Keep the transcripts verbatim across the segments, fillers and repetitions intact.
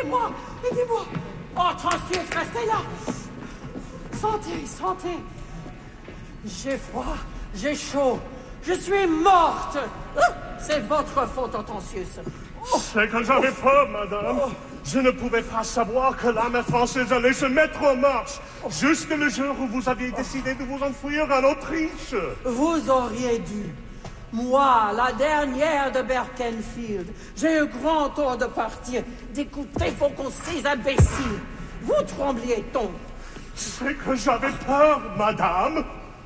aidez-moi, aidez-moi. Oh, Tancius, restez là. Santé, santé. J'ai froid, j'ai chaud, je suis morte. C'est votre faute, Hortensius. Oh. C'est que j'avais peur, madame. Oh. Je ne pouvais pas savoir que l'armée française allait se mettre en marche, oh. juste le jour où vous aviez décidé de vous enfuir en Autriche. Vous auriez dû. Moi, la dernière de Berkenfield, j'ai eu grand tort de partir, d'écouter vos conseils imbéciles. Vous trembliez donc. C'est que j'avais peur, madame.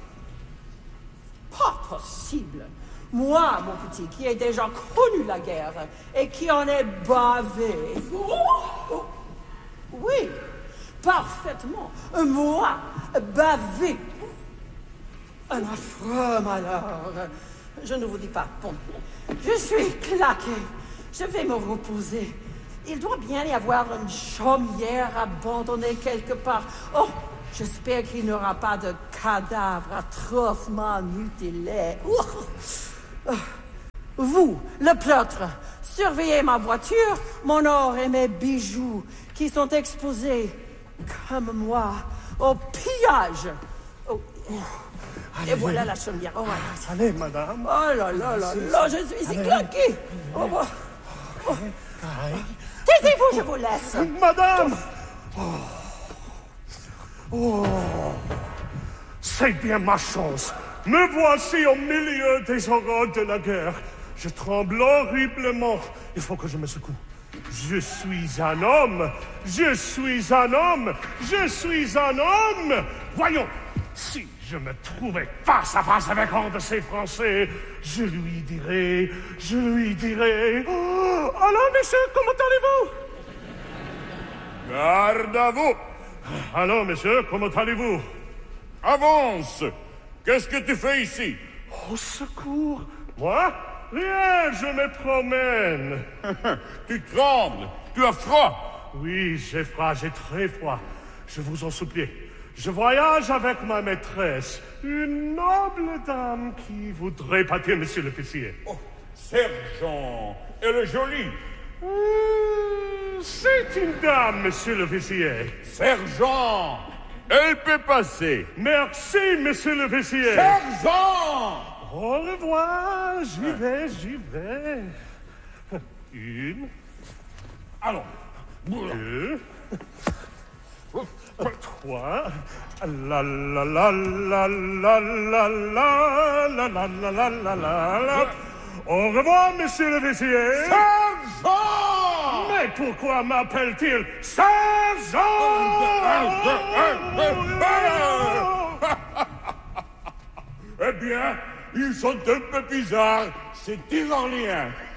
Pas possible. Moi, mon petit, qui ai déjà connu la guerre et qui en ai bavé. Oh, oui, parfaitement. Moi, bavé. Un affreux malheur. Je ne vous dis pas. Bon, je suis claqué. Je vais me reposer. Il doit bien y avoir une chaumière abandonnée quelque part. Oh, j'espère qu'il n'y aura pas de cadavre atrocement mutilé. Oh. Vous, le pleutre, surveillez ma voiture, mon or et mes bijoux qui sont exposés, comme moi, au pillage. Oh. Allez, et voilà la chaumière. Oh, allez, allez, madame. Oh là là là là, je suis ici claqué. Oh, oh. Oh. Taisez-vous, je vous laisse. Madame. Oh. Oh. C'est bien ma chance. Me voici au milieu des horreurs de la guerre. Je tremble horriblement. Il faut que je me secoue. Je suis un homme. Je suis un homme. Je suis un homme. Voyons, si je me trouvais face à face avec un de ces Français, je lui dirais, je lui dirais... Oh, alors, monsieur, comment allez-vous? Garde à vous. Alors, monsieur, comment allez-vous? Avance. Qu'est-ce que tu fais ici? Au secours. Moi? Rien, je me promène. Tu trembles. Tu as froid. Oui, j'ai froid, j'ai très froid. Je vous en supplie. Je voyage avec ma maîtresse, une noble dame qui voudrait pâtir, monsieur l'officier. Oh, sergent, elle est jolie. Euh, c'est une dame, monsieur l'officier. Sergent, elle peut passer. Merci, monsieur l'officier. Sergent! Au revoir, j'y vais, j'y vais. Une. Allons. Deux. Trois. La la la la la la la la la la la la la. Au revoir, monsieur l'officier. Sergent! Mais pourquoi m'appelle-t-il Sergent? Eh bien, ils sont un peu bizarres, ces Tyranniens.